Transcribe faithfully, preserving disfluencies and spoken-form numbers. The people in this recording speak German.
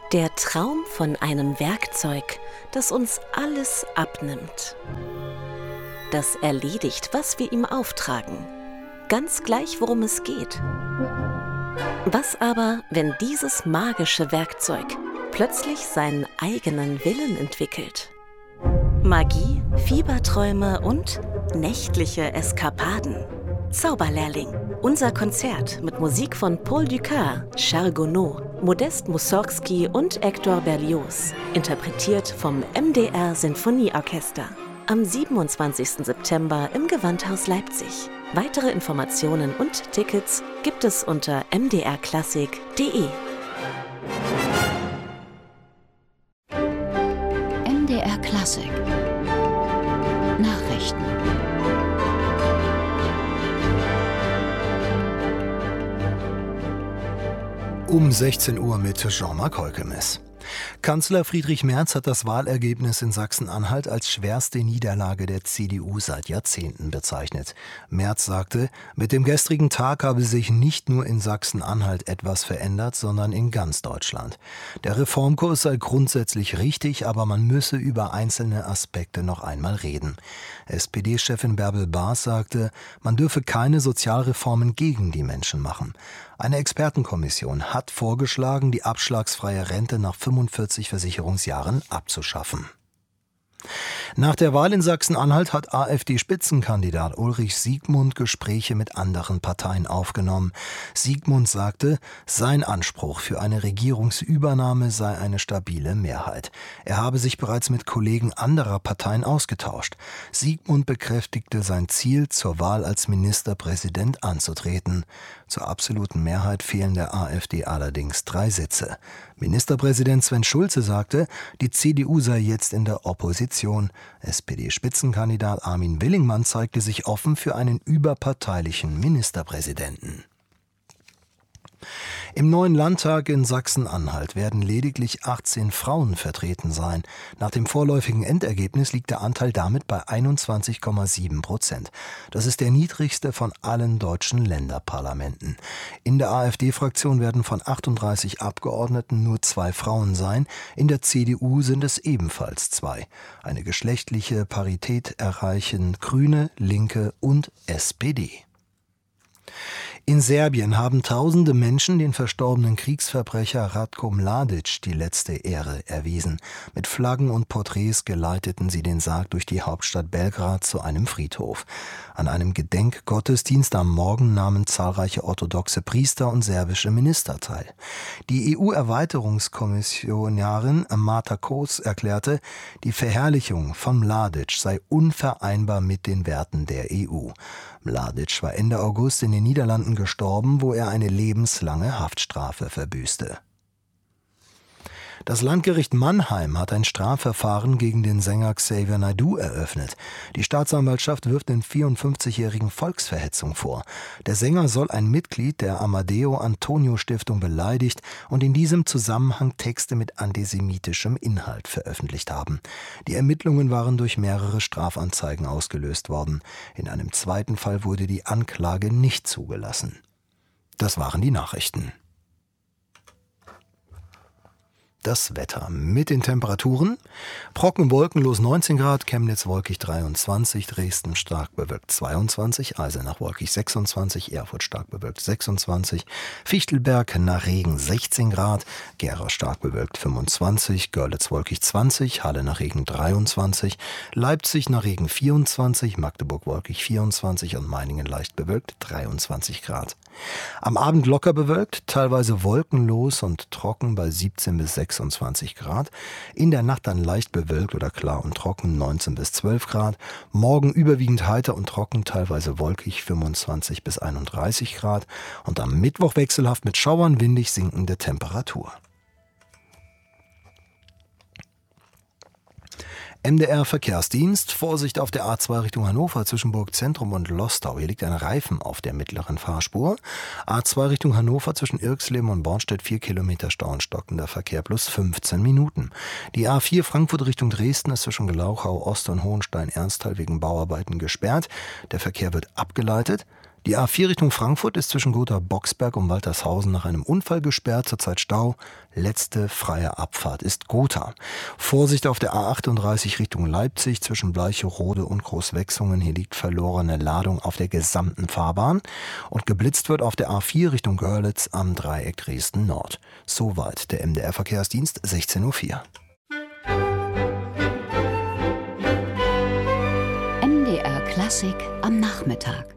Der Traum von einem Werkzeug, das uns alles abnimmt. Das erledigt, was wir ihm auftragen. Ganz gleich, worum es geht. Was aber, wenn dieses magische Werkzeug plötzlich seinen eigenen Willen entwickelt? Magie, Fieberträume und nächtliche Eskapaden. Zauberlehrling. Unser Konzert mit Musik von Paul Dukas, Charles Gounod, Modest Mussorgsky und Hector Berlioz. Interpretiert vom M D R Sinfonieorchester. Am siebenundzwanzigsten September im Gewandhaus Leipzig. Weitere Informationen und Tickets gibt es unter m d r klassik punkt d e. M D R Klassik Nachrichten. Um sechzehn Uhr mit Jean-Marc Holkemes. Kanzler Friedrich Merz hat das Wahlergebnis in Sachsen-Anhalt als schwerste Niederlage der C D U seit Jahrzehnten bezeichnet. Merz sagte, mit dem gestrigen Tag habe sich nicht nur in Sachsen-Anhalt etwas verändert, sondern in ganz Deutschland. Der Reformkurs sei grundsätzlich richtig, aber man müsse über einzelne Aspekte noch einmal reden. S P D-Chefin Bärbel Baas sagte, man dürfe keine Sozialreformen gegen die Menschen machen. Eine Expertenkommission hat vorgeschlagen, die abschlagsfreie Rente nach fünfundvierzig Versicherungsjahren abzuschaffen. Nach der Wahl in Sachsen-Anhalt hat AfD-Spitzenkandidat Ulrich Siegmund Gespräche mit anderen Parteien aufgenommen. Siegmund sagte, sein Anspruch für eine Regierungsübernahme sei eine stabile Mehrheit. Er habe sich bereits mit Kollegen anderer Parteien ausgetauscht. Siegmund bekräftigte sein Ziel, zur Wahl als Ministerpräsident anzutreten. Zur absoluten Mehrheit fehlen der AfD allerdings drei Sitze. Ministerpräsident Sven Schulze sagte, die C D U sei jetzt in der Opposition. S P D-Spitzenkandidat Armin Willingmann zeigte sich offen für einen überparteilichen Ministerpräsidenten. Im neuen Landtag in Sachsen-Anhalt werden lediglich achtzehn Frauen vertreten sein. Nach dem vorläufigen Endergebnis liegt der Anteil damit bei einundzwanzig Komma sieben Prozent. Das ist der niedrigste von allen deutschen Länderparlamenten. In der AfD-Fraktion werden von achtunddreißig Abgeordneten nur zwei Frauen sein. In der C D U sind es ebenfalls zwei. Eine geschlechtliche Parität erreichen Grüne, Linke und S P D. In Serbien haben tausende Menschen den verstorbenen Kriegsverbrecher Ratko Mladic die letzte Ehre erwiesen. Mit Flaggen und Porträts geleiteten sie den Sarg durch die Hauptstadt Belgrad zu einem Friedhof. An einem Gedenkgottesdienst am Morgen nahmen zahlreiche orthodoxe Priester und serbische Minister teil. Die E U-Erweiterungskommissionarin Marta Kos erklärte, die Verherrlichung von Mladic sei unvereinbar mit den Werten der E U. Mladic war Ende August in den Niederlanden gestorben, wo er eine lebenslange Haftstrafe verbüßte. Das Landgericht Mannheim hat ein Strafverfahren gegen den Sänger Xavier Naidoo eröffnet. Die Staatsanwaltschaft wirft den vierundfünfzigjährigen Volksverhetzung vor. Der Sänger soll ein Mitglied der Amadeo Antonio Stiftung beleidigt und in diesem Zusammenhang Texte mit antisemitischem Inhalt veröffentlicht haben. Die Ermittlungen waren durch mehrere Strafanzeigen ausgelöst worden. In einem zweiten Fall wurde die Anklage nicht zugelassen. Das waren die Nachrichten. Das Wetter mit den Temperaturen. Trocken wolkenlos neunzehn Grad, Chemnitz wolkig dreiundzwanzig, Dresden stark bewölkt zweiundzwanzig, Eisenach wolkig sechsundzwanzig, Erfurt stark bewölkt sechsundzwanzig, Fichtelberg nach Regen sechzehn Grad, Gera stark bewölkt fünfundzwanzig, Görlitz wolkig zwanzig, Halle nach Regen dreiundzwanzig, Leipzig nach Regen vierundzwanzig, Magdeburg wolkig vierundzwanzig und Meiningen leicht bewölkt dreiundzwanzig Grad. Am Abend locker bewölkt, teilweise wolkenlos und trocken bei siebzehn bis sechsundzwanzig Grad. In der Nacht dann leicht bewölkt oder klar und trocken neunzehn bis zwölf Grad. Morgen überwiegend heiter und trocken, teilweise wolkig fünfundzwanzig bis einunddreißig Grad. Und am Mittwoch wechselhaft mit Schauern, windig sinkende Temperatur. M D R Verkehrsdienst, Vorsicht auf der A zwei Richtung Hannover zwischen Burgzentrum und Lostau. Hier liegt ein Reifen auf der mittleren Fahrspur. A zwei Richtung Hannover zwischen Irxleben und Bornstedt vier Kilometer Stau und stockender Verkehr plus fünfzehn Minuten. Die A vier Frankfurt Richtung Dresden ist zwischen Glauchau Ost und Hohenstein-Ernsthal wegen Bauarbeiten gesperrt. Der Verkehr wird abgeleitet. Die A vier Richtung Frankfurt ist zwischen Gotha-Boxberg und Waltershausen nach einem Unfall gesperrt, zurzeit Stau. Letzte freie Abfahrt ist Gotha. Vorsicht auf der A achtunddreißig Richtung Leipzig zwischen Bleicherode und Großwechsungen. Hier liegt verlorene Ladung auf der gesamten Fahrbahn. Und geblitzt wird auf der A vier Richtung Görlitz am Dreieck Dresden Nord. Soweit der M D R-Verkehrsdienst, sechzehn Uhr vier. M D R Klassik am Nachmittag.